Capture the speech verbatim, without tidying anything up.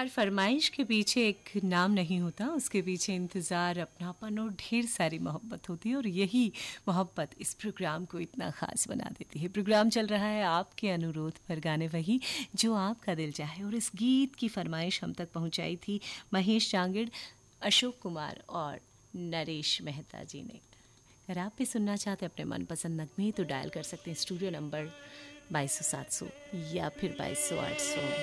हर फरमाइश के पीछे एक नाम नहीं होता, उसके पीछे इंतज़ार, अपनापन और ढेर सारी मोहब्बत होती है और यही मोहब्बत इस प्रोग्राम को इतना ख़ास बना देती है। प्रोग्राम चल रहा है आपके अनुरोध पर, गाने वही जो आपका दिल चाहे, और इस गीत की फरमाइश हम तक पहुंचाई थी महेश जांगिड़, अशोक कुमार और नरेश मेहता जी ने। अगर आप भी सुनना चाहते हैं अपने मनपसंद नगमे तो डायल कर सकते हैं स्टूडियो नंबर बाईस सौ सात सौ या फिर बाईस सौ आठ सौ।